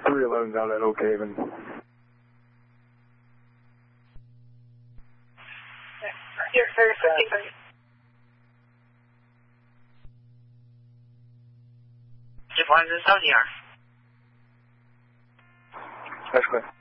311 down at Oak Haven. Here, sir. 这房子到底啊？ That's good.